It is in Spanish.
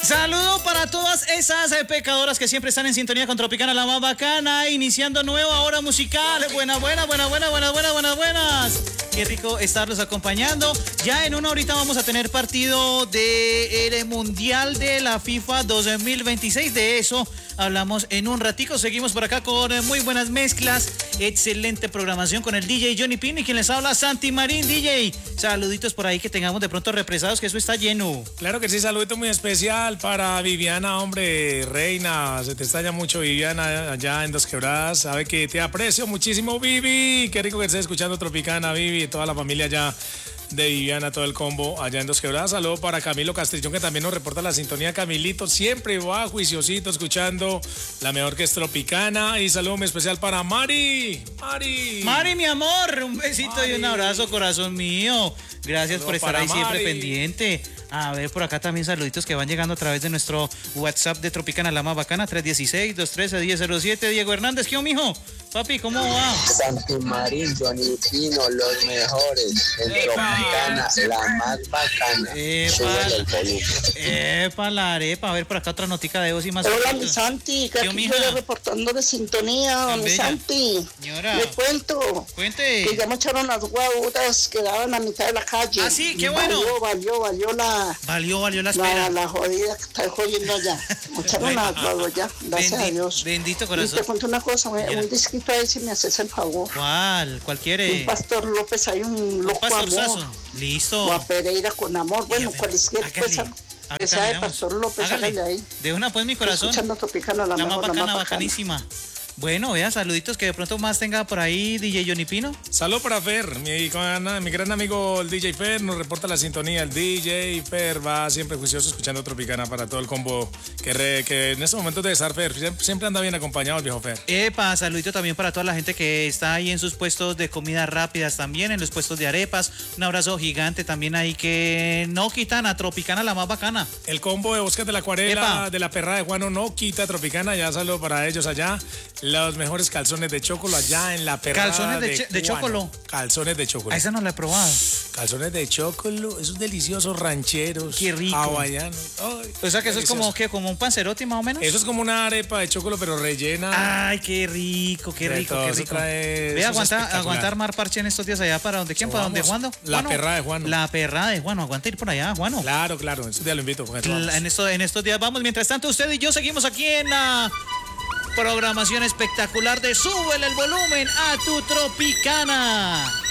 Saludo para todas esas pecadoras que siempre están en sintonía con Tropicana, la más bacana, iniciando nueva hora musical. Buenas. Qué rico estarlos acompañando. Ya en una horita vamos a tener partido del Mundial de la FIFA 2026. De eso hablamos en un ratico. Seguimos por acá con muy buenas mezclas. Excelente programación con el DJ Johnny Pino y quien les habla, Santi Marín. DJ, saluditos por ahí que tengamos de pronto represados, que eso está lleno. Claro que sí, saludito muy especial para Viviana, hombre, reina. Se te extraña mucho, Viviana, allá en Dos Quebradas. Sabe que te aprecio muchísimo, Vivi. Qué rico que estés escuchando Tropicana, Vivi, y toda la familia allá de Viviana, todo el combo allá en Dos Quebradas. Saludo para Camilo Castrillón, que también nos reporta la sintonía. Camilito siempre va juiciosito escuchando la mejor que es Tropicana. Y saludo muy especial para Mari, mi amor, un besito Mari. Y un abrazo, corazón mío. Gracias por estar ahí siempre pendiente. A ver, por acá también saluditos que van llegando a través de nuestro WhatsApp de Tropicana, la más bacana, 316-213-1007. Diego Hernández, ¿qué mijo? Papi, ¿cómo va? Santi Marín, Johnny Pino, los mejores. En Tropicana, la más bacana. Epa, la arepa. A ver, por acá otra notica de voz y más. Hola, mi Santi, que aquí estoy reportando de sintonía, mi Santi. Señora. Le cuento. Cuente. Que ya me echaron las guagudas que daban a mitad de la calle. Ah, sí, qué bueno. Valió la espera. La jodida que está jodiendo allá. Me echaron las guagudas ya, gracias a Dios. Bendito corazón. Y te cuento una cosa, un disquito a ver si me haces el favor. ¿Cuál quiere? Un Pastor López, hay un loco amor. Listo. O a Pereira con amor, bueno, cualquier cosa. Que sea de Pastor López, hágale ahí. De una pues, mi corazón. Escuchando Tropicana, la más bacana, bacanísima. Bueno, vea, saluditos que de pronto más tenga por ahí DJ Johnny Pino. Saludos para Fer, mi gran amigo el DJ Fer, nos reporta la sintonía. El DJ Fer va siempre juicioso escuchando Tropicana para todo el combo que en estos momentos de estar Fer, siempre anda bien acompañado el viejo Fer. Epa, saludito también para toda la gente que está ahí en sus puestos de comidas rápidas también, en los puestos de arepas. Un abrazo gigante también ahí que no quitan a Tropicana, la más bacana. El combo de Bosques de la Acuarela, de la Perra de Juano, no quita Tropicana, ya saludo para ellos allá. Los mejores calzones de chocolo allá en la Perra calzones de chocolo. Calzones de chocolo. A esa no la he probado. Calzones de chocolo, esos deliciosos rancheros. Qué rico. Hawaianos. O sea que eso es como un panzerotti más o menos. Eso es como una arepa de chocolo pero rellena. Ay, qué rico. Ve, aguantar Mar Parche en estos días allá para donde quién, para donde Juano. La Perra de Juano. La Perra de Juano, aguanta ir por allá, Juano. Claro, en estos días lo invito. En estos días vamos, mientras tanto usted y yo seguimos aquí en la programación espectacular de Súbele el volumen a tu Tropicana.